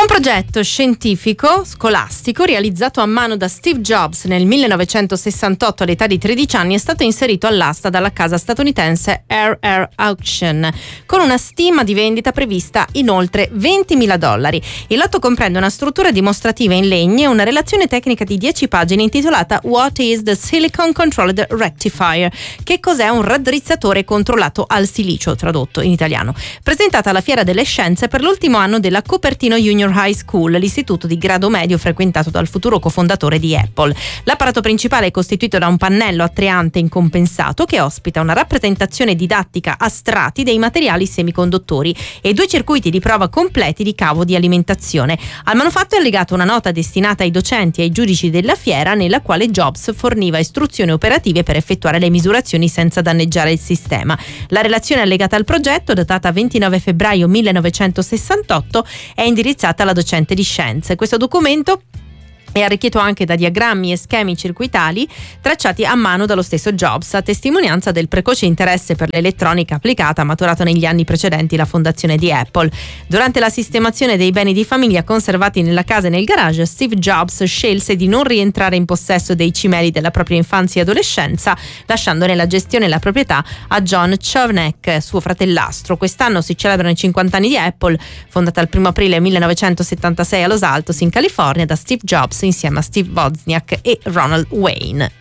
Un progetto scientifico scolastico realizzato a mano da Steve Jobs nel 1968 all'età di 13 anni è stato inserito all'asta dalla casa statunitense RR Auction con una stima di vendita prevista in oltre $20.000. Il lotto comprende una struttura dimostrativa in legno e una relazione tecnica di 10 pagine intitolata What is the Silicon Controlled Rectifier? Che cos'è un raddrizzatore controllato al silicio, tradotto in italiano. Presentata alla Fiera delle Scienze per l'ultimo anno della Cupertino Junior High School, l'istituto di grado medio frequentato dal futuro cofondatore di Apple. L'apparato principale è costituito da un pannello a 3 ante incompensato che ospita una rappresentazione didattica a strati dei materiali semiconduttori e 2 circuiti di prova completi di cavo di alimentazione. Al manufatto è allegata una nota destinata ai docenti e ai giudici della fiera, nella quale Jobs forniva istruzioni operative per effettuare le misurazioni senza danneggiare il sistema. La relazione allegata al progetto, datata 29 febbraio 1968, è indirizzata alla docente di scienze. Questo documento è arricchito anche da diagrammi e schemi circuitali tracciati a mano dallo stesso Jobs, a testimonianza del precoce interesse per l'elettronica applicata maturato negli anni precedenti la fondazione di Apple. Durante la sistemazione dei beni di famiglia conservati nella casa e nel garage, Steve Jobs scelse di non rientrare in possesso dei cimeli della propria infanzia e adolescenza, lasciandone la gestione e la proprietà a John Chernock, suo fratellastro. Quest'anno si celebrano i 50 anni di Apple, fondata il 1 aprile 1976 a Los Altos in California da Steve Jobs insieme a Steve Wozniak e Ronald Wayne.